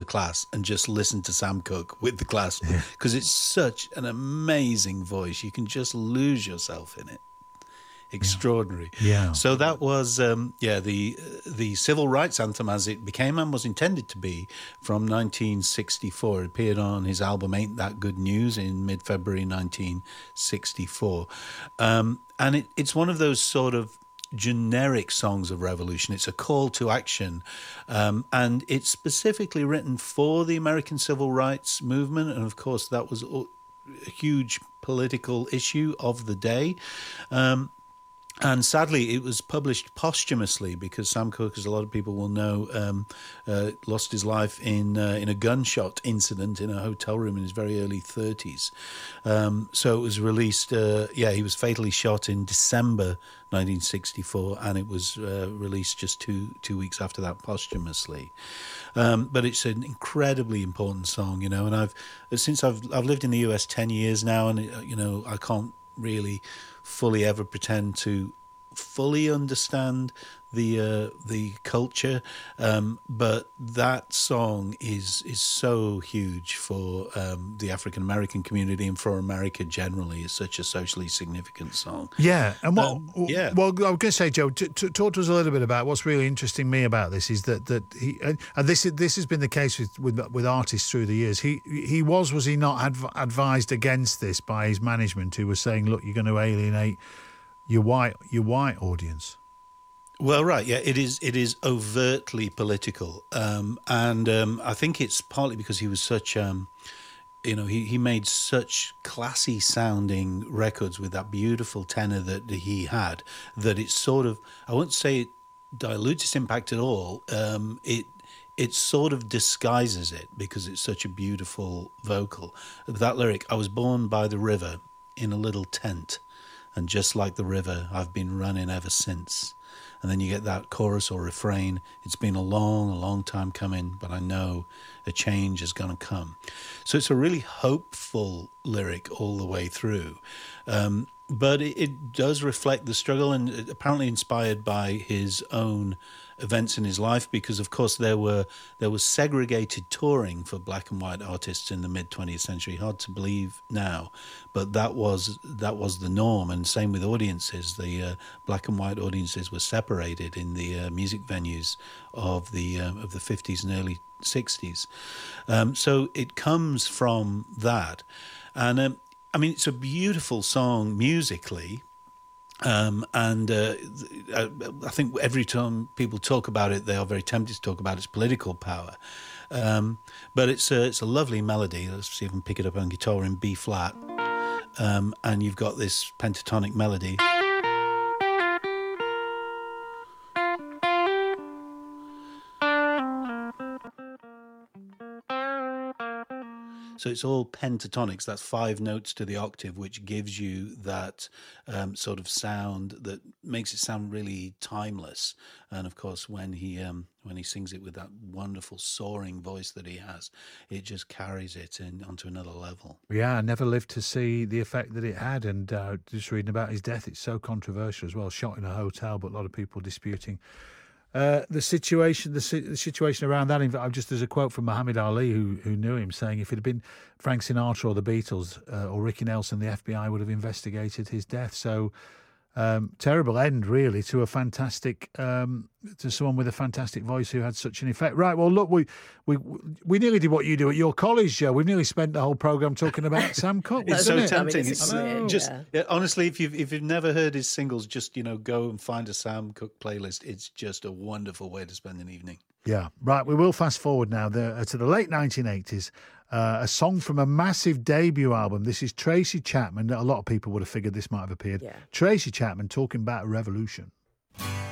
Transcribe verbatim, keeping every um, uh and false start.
class and just listen to Sam Cooke with the class, because it's such an amazing voice. You can just lose yourself in it. Extraordinary. Yeah. So that was, um, yeah, the the civil rights anthem as it became and was intended to be from nineteen sixty-four. It appeared on his album Ain't That Good News in mid-February nineteen sixty-four. Um, and it, it's one of those sort of generic songs of revolution. It's a call to action. Um, and it's specifically written for the American civil rights movement. And of course, that was a huge political issue of the day. Um, And sadly, it was published posthumously because Sam Cooke, as a lot of people will know, um, uh, lost his life in uh, in a gunshot incident in a hotel room in his very early thirties. Um, so it was released, uh, yeah, he was fatally shot in December nineteen sixty-four, and it was uh, released just two two weeks after that posthumously. Um, but it's an incredibly important song, you know, and I've since I've I've lived in the U S ten years now, and, uh, you know, I can't really fully ever pretend to fully understand the uh, the culture, um, but that song is is so huge for um, the African American community and for America generally. It's such a socially significant song. Yeah, and what? Um, yeah. Well, I was going to say, Joe, t- t- talk to us a little bit about what's really interesting me about this is that that he and this this has been the case with with, with artists through the years. He he was was he not adv- advised against this by his management, who was saying, look, you're going to alienate your white your white audience. Well, right, yeah, it is. It is overtly political, um, and um, I think it's partly because he was such, um, you know, he, he made such classy sounding records with that beautiful tenor that he had, that it's sort of, I won't say it dilutes its impact at all. Um, it it sort of disguises it because it's such a beautiful vocal. That lyric, I was born by the river in a little tent, and just like the river, I've been running ever since. And then you get that chorus or refrain. It's been a long, a long time coming, but I know a change is going to come. So it's a really hopeful lyric all the way through. Um, but it, it does reflect the struggle, and apparently inspired by his own events in his life, because of course there were there was segregated touring for black and white artists in the mid twentieth century. Hard to believe now, but that was that was the norm. And same with audiences. The uh, black and white audiences were separated in the uh, music venues of the uh, of the fifties and early sixties. Um, so it comes from that, and um, I mean, it's a beautiful song musically. Um, and uh, I think every time people talk about it, they are very tempted to talk about its political power. Um, but it's a, it's a lovely melody. Let's see if I can pick it up on guitar in B flat. Um, and you've got this pentatonic melody. So it's all pentatonics. That's five notes to the octave, which gives you that um, sort of sound that makes it sound really timeless. And of course, when he um, when he sings it with that wonderful soaring voice that he has, it just carries it in onto another level. Yeah, I never lived to see the effect that it had. And uh, just reading about his death, it's so controversial as well. Shot in a hotel, but a lot of people disputing Uh, the situation, the, the situation around that. I've just there's a quote from Muhammad Ali, who who knew him, saying if it had been Frank Sinatra or the Beatles uh, or Ricky Nelson, the F B I would have investigated his death. So um, terrible end, really, to a fantastic, um, to someone with a fantastic voice who had such an effect. Right. Well, look, we we we nearly did what you do at your college, Joe. We've nearly spent the whole programme talking about Sam Cooke. It's so it? tempting. I mean, it's it's weird, just yeah. yeah, honestly, if you've if you've never heard his singles, just you know go and find a Sam Cooke playlist. It's just a wonderful way to spend an evening. Yeah, right. We will fast forward now the, uh, to the late nineteen eighties. Uh, a song from a massive debut album. This is Tracy Chapman. A lot of people would have figured this might have appeared. Yeah. Tracy Chapman talking about a revolution.